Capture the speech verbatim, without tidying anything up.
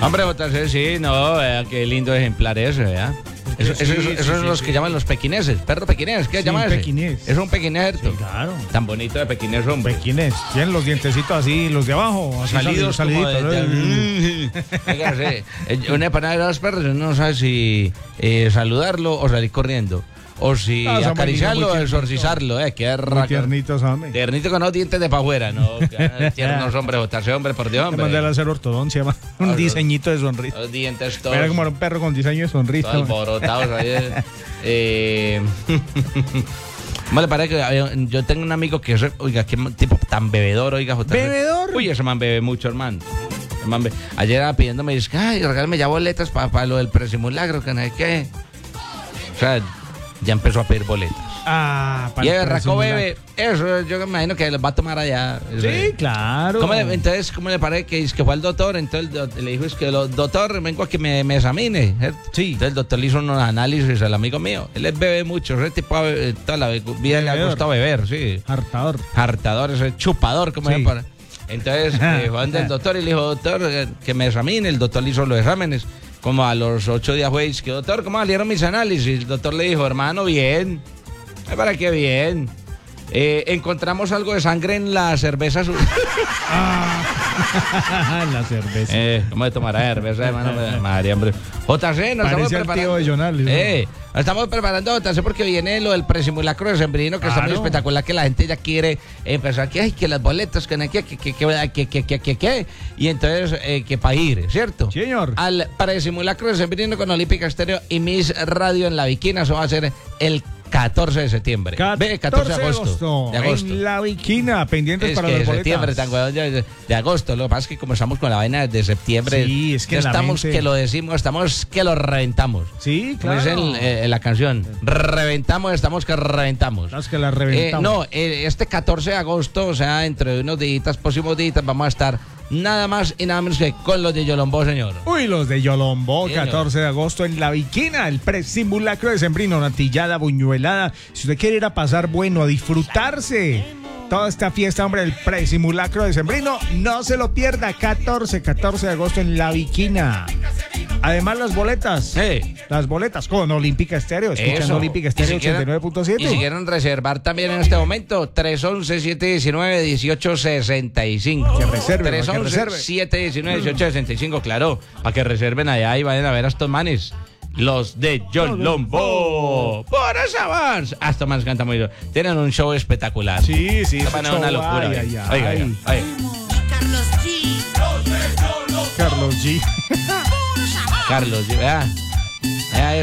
Hombre, J C, sí, no, vea, qué lindo ejemplar ese, ¿verdad? Eso, Sí, eso, eso, sí, esos son sí, los sí. que llaman los pequineses, perro pequinés, ¿qué Sí, llama un ese? pequinés. Es un pequinés, Sí, claro. tan bonito de pequinés, hombre. Pequines, tienen los dientecitos así, los de abajo, así Salidos, sali- como de- saliditos, de- Oiga, sí, eh, una empanada de los perros, uno no sabe si eh, saludarlo o salir corriendo. O si Ah, son acariciarlo o muy exorcizarlo, eh, qué Muy raca. tiernitos, hombre. Tiernito con los dientes de pa' afuera, ¿no? Qué tiernos, hombre, botarse, hombre, por Dios, Te mandé a hombre. hacer ortodoncia, ma. Un Ah, diseñito de sonrisa. Los dientes todos. Era como era un perro con diseño de sonrisa. Todos ma. alborotados ahí. eh. Eh, ¿Cómo le parece que había- yo tengo un amigo que es, oiga, qué tipo tan bebedor, oiga, J C. ¿Bebedor? Uy, ese man bebe mucho, hermano. Ese man bebe- Ayer era pidiéndome, dice, ay, regálame ya boletas para lo del presimulacro, que no sé qué. O sea, ya empezó a pedir boletas. Ah, para Y el el berraco presimulacro. bebe, eso yo me imagino que los va a tomar allá. Sí, claro. ¿Cómo le- entonces, ¿cómo le parece que, es que fue al doctor? Entonces el doc- le dijo, es que lo, doctor, vengo a que me, me examine. ¿cierto? Sí. Entonces el doctor le hizo unos análisis al amigo mío. Él es bebe mucho, ese tipo eh, toda la vida le ha Bebedor. gustado beber, sí. Hartador. Hartador, ese chupador, como Sí. se para. Entonces eh, fue donde el doctor y le dijo, doctor, eh, que me examine. El doctor le hizo los exámenes. Como a los ocho días fue, dice que doctor, ¿cómo salieron mis análisis? El doctor le dijo, hermano, bien. Ay, ¿para qué bien? Eh, encontramos algo de sangre en la cerveza. su- La cerveza. Eh, ¿cómo se tomará cerveza, hermano? María, hombre. J C, nos estamos Parece el preparando. tío de Jonales, ¿no? Eh, nos estamos preparando, J C, porque viene lo del presimulacro de Sembrino, que está muy Claro. espectacular, que la gente ya quiere empezar que, ay, que las boletas, que no hay que, que, que, que, que, que, que, que, que, y entonces, eh, que para ir, ¿cierto? Sí, señor. Al presimulacro de Sembrino con Olímpica Estéreo y Miss Radio en la Viquina, eso va a ser el catorce de septiembre. Ve, catorce de agosto. De agosto. En la Viquina, pendientes Es para que las de boletas. septiembre, tan huevón, de, de- de agosto. Lo que pasa es que como estamos con la vaina de septiembre, Sí, es que no la estamos mente- que lo decimos, estamos que lo reventamos. Sí, Como claro. dice en, eh, en la canción, reventamos, estamos que reventamos. Las que la Eh, reventamos. no, eh, este catorce de agosto, o sea, dentro de unos días, próximos días, vamos a estar nada más y nada menos que con los de Yolombó, señor. Uy, los de Yolombó, Señor. catorce de agosto en La Viquina, el presimulacro de Sembrino, natillada, buñuelada. Si usted quiere ir a pasar bueno, a disfrutarse toda esta fiesta, hombre, el presimulacro de Sembrino, no se lo pierda, catorce, catorce de agosto en La Viquina. Además, las boletas, Eh. las boletas con Olímpica Estéreo, escuchando Eso. Olímpica Y Estéreo si quieren- ochenta y nueve punto siete. Y si quieren reservar también en este momento, tres once, siete diecinueve, dieciocho sesenta y cinco. Que reserven, tres para que once, reserven. siete diecinueve, dieciocho sesenta y cinco, claro, para que reserven allá y vayan a ver a estos manes. Los de Yolombo. Por esa más. Ah, estos manes cantan muy bien. Tienen un show espectacular. Sí, sí, Esta ese vaina es una show, locura. ay, oiga. ay, Oiga, ay. oiga, oiga. Carlos G. Carlos G. Carlos, vea. Vea